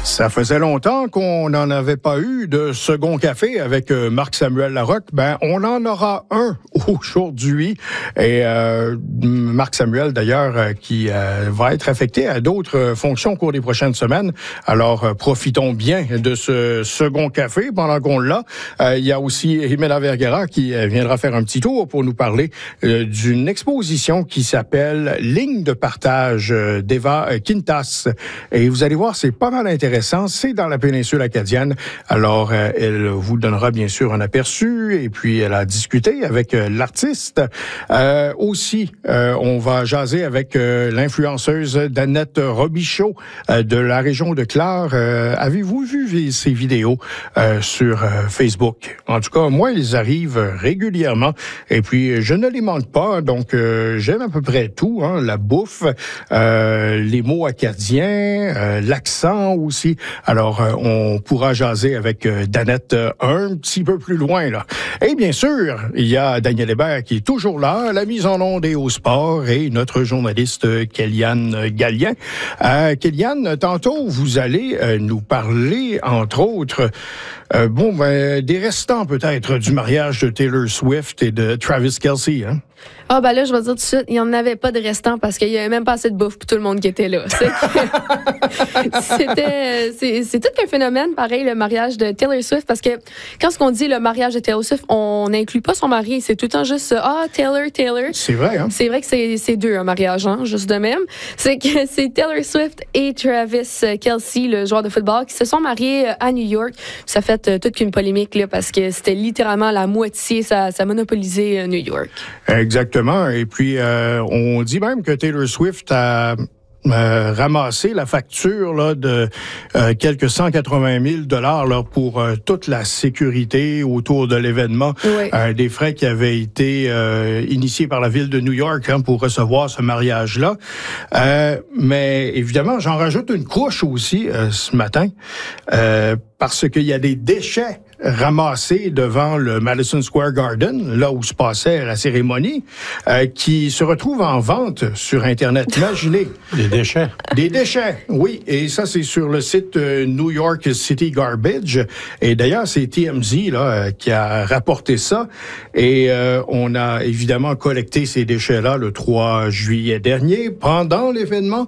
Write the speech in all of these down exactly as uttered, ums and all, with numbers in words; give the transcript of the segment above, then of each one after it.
Ça faisait longtemps qu'on n'en avait pas eu de second café avec euh, Marc-Samuel Larocque. Ben, on en aura un aujourd'hui. Et euh, Marc-Samuel, d'ailleurs, euh, qui euh, va être affecté à d'autres fonctions au cours des prochaines semaines. Alors, euh, profitons bien de ce second café pendant qu'on l'a. Euh, il y a aussi Jimena Vergara qui euh, viendra faire un petit tour pour nous parler euh, d'une exposition qui s'appelle « Ligne de partage euh, » d'Eva Quintas. Et vous allez voir, c'est pas mal intéressant. C'est dans la péninsule acadienne. Alors, euh, elle vous donnera bien sûr un aperçu et puis elle a discuté avec euh, l'artiste. Euh, aussi, euh, on va jaser avec euh, l'influenceuse Danette Robichaud euh, de la région de Clare. Euh, avez-vous vu ces vidéos euh, sur euh, Facebook? En tout cas, moi, ils arrivent régulièrement et puis je ne les manque pas. Donc, euh, j'aime à peu près tout, hein, la bouffe, euh, les mots acadiens, euh, l'accent aussi. Alors, euh, on pourra jaser avec euh, Danette euh, un petit peu plus loin, là. Et bien sûr, il y a Daniel Hébert qui est toujours là, la mise en onde et au sport, et notre journaliste euh, Kéliane Gallien. Euh, Kéliane, tantôt, vous allez euh, nous parler, entre autres, euh, bon, ben, des restants peut-être du mariage de Taylor Swift et de Travis Kelce, hein? Ah, ben là, je vais dire tout de suite, il n'y en avait pas de restants parce qu'il n'y avait même pas assez de bouffe pour tout le monde qui était là. C'est que... C'était, c'est, c'est tout un phénomène, pareil, le mariage de Taylor Swift, parce que quand on dit le mariage de Taylor Swift, on n'inclut pas son mari, c'est tout le temps juste ah, Taylor, Taylor. C'est vrai, hein? C'est vrai que c'est, c'est deux, un mariage, hein, juste de même. C'est que c'est Taylor Swift et Travis Kelce, le joueur de football, qui se sont mariés à New York. Ça fait euh, toute une polémique, là, parce que c'était littéralement la moitié, ça, ça monopolisait New York. Exactement. Et puis, euh, on dit même que Taylor Swift a euh, ramassé la facture là, de euh, quelques cent quatre-vingt mille dollars là, pour euh, toute la sécurité autour de l'événement. Oui. Euh, des frais qui avaient été euh, initiés par la ville de New York hein, pour recevoir ce mariage-là. Euh, mais évidemment, j'en rajoute une couche aussi euh, ce matin euh, parce qu'il y a des déchets ramassés devant le Madison Square Garden, là où se passait la cérémonie, euh, qui se retrouvent en vente sur Internet. Imaginez. Des déchets. Des déchets, oui. Et ça, c'est sur le site euh, New York City Garbage. Et d'ailleurs, c'est T M Z là, euh, qui a rapporté ça. Et euh, on a évidemment collecté ces déchets-là le trois juillet dernier, pendant l'événement.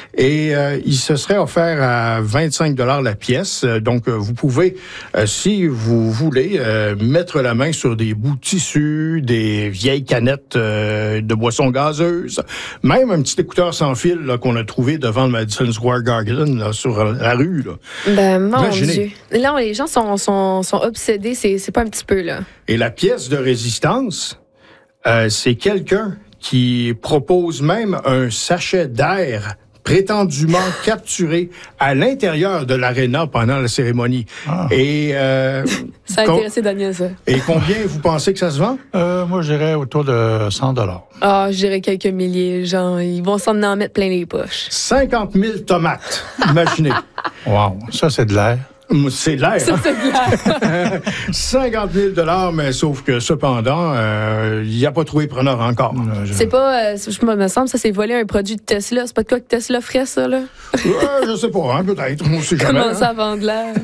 Et euh, il se serait offert à vingt-cinq dollars la pièce. Donc, euh, vous pouvez, euh, si vous vous voulez euh, mettre la main sur des bouts de tissu, des vieilles canettes euh, de boissons gazeuses, même un petit écouteur sans fil là, qu'on a trouvé devant le Madison Square Garden là, sur la rue. Là. Ben, mon Imaginez. Dieu. Là, les gens sont, sont, sont obsédés, c'est, c'est pas un petit peu, là. Et la pièce de résistance, euh, c'est quelqu'un qui propose même un sachet d'air prétendument capturé à l'intérieur de l'aréna pendant la cérémonie. Ah. Et euh, ça a com- intéressé Daniel, ça. Et combien vous pensez que ça se vend? Euh, moi, je dirais autour de cent dollars. Ah, je dirais quelques milliers. Genre, ils vont s'en en mettre plein les poches. cinquante mille tomates. Imaginez. Wow, ça, c'est de l'air. C'est de l'air. Ça, c'est de l'air. cinquante mille dollars, mais sauf que cependant, il euh, n'y a pas trouvé preneur encore. Euh, je... C'est pas, euh, je me semble, ça c'est voler un produit de Tesla. C'est pas de quoi que Tesla ferait, ça, là? euh, je sais pas, hein, peut-être. On sait jamais. Comment ça vend de l'air?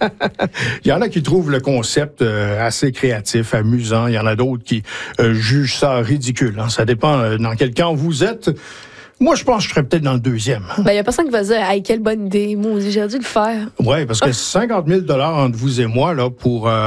Il y en a qui trouvent le concept euh, assez créatif, amusant. Il y en a d'autres qui euh, jugent ça ridicule. Hein. Ça dépend euh, dans quel camp vous êtes. Moi, je pense que je serais peut-être dans le deuxième. Ben, il n'y a personne qui va dire, hey, quelle bonne idée. Moi, j'ai dû le faire. Oui, parce que cinquante mille dollars entre vous et moi, là, pour... Euh,